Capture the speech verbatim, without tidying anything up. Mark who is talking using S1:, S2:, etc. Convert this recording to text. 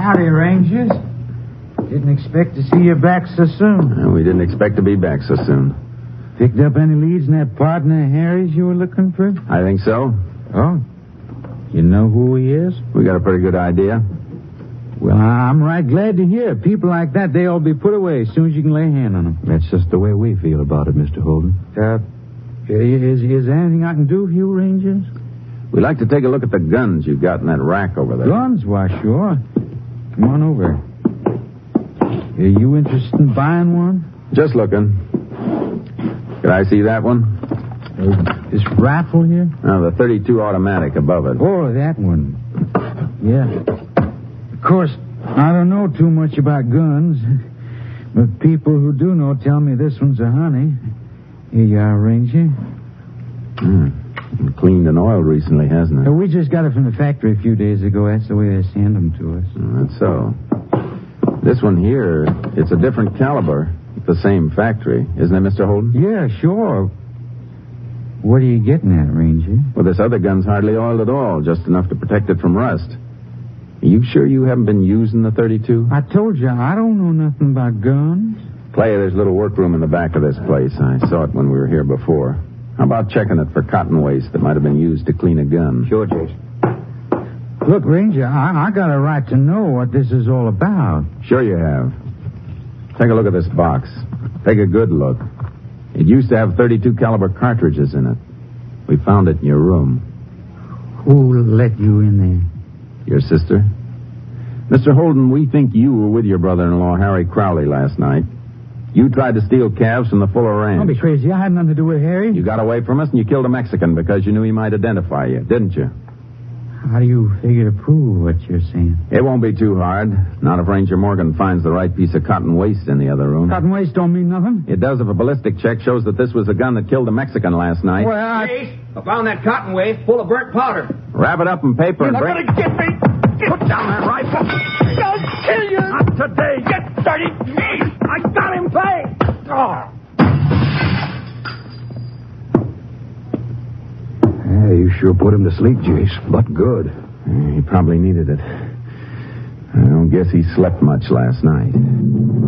S1: Howdy, Rangers. Didn't expect to see you back so soon.
S2: Uh, we didn't expect to be back so soon.
S1: Picked up any leads in that partner of Harry's you were looking for?
S2: I think so.
S1: Oh? You know who he is?
S2: We got a pretty good idea.
S1: Well, I'm right glad to hear. People like that, they all be put away as soon as you can lay a hand on them.
S3: That's just the way we feel about it, Mister Holden.
S1: Uh, is, is there anything I can do for you, Rangers?
S2: We'd like to take a look at the guns you've got in that rack over there.
S1: Guns? Why, sure. Come on over. Are you interested in buying one?
S2: Just looking. Could I see that one?
S1: Uh, this rifle here?
S2: No, the thirty-two automatic above it.
S1: Oh, that one. Yeah. Of course, I don't know too much about guns, but people who do know tell me this one's a honey. Here you are, Ranger.
S2: Hmm. Cleaned and oiled recently, hasn't it?
S1: Uh, we just got it from the factory a few days ago. That's the way they send them to us.
S2: Oh, that's so. This one here, it's a different caliber. The same factory, isn't it, Mister Holden?
S1: Yeah, sure. What are you getting at, Ranger?
S2: Well, this other gun's hardly oiled at all, just enough to protect it from rust. Are you sure you haven't been using the thirty-two?
S1: I told you, I don't know nothing about guns.
S2: Clay, there's a little workroom in the back of this place. I saw it when we were here before. How about checking it for cotton waste that might have been used to clean a gun?
S3: Sure, Jason.
S1: Look, Ranger, I, I got a right to know what this is all about.
S2: Sure you have. Take a look at this box. Take a good look. It used to have thirty-two caliber cartridges in it. We found it in your room.
S1: Who let you in there?
S2: Your sister? Mister Holden, we think you were with your brother-in-law, Harry Crowley, last night. You tried to steal calves from the Fuller Ranch.
S1: Don't be crazy. I had nothing to do with Harry.
S2: You got away from us and you killed a Mexican because you knew he might identify you, didn't you?
S1: How do you figure to prove what you're saying?
S2: It won't be too hard. Not if Ranger Morgan finds the right piece of cotton waste in the other room.
S1: Cotton waste don't mean nothing?
S2: It does if a ballistic check shows that this was the gun that killed a Mexican last night.
S1: Well, I...
S4: Chase, I found that cotton waste full of burnt powder.
S2: Wrap it up in paper
S4: You're
S2: and
S4: not
S2: bring...
S4: going to get me. Put down that rifle. I'll kill you. Not today. Get dirty. Chase, I got him pegged. Oh.
S3: Yeah, you sure put him to sleep, Jace. But good.
S2: He probably needed it. I don't guess he slept much last night.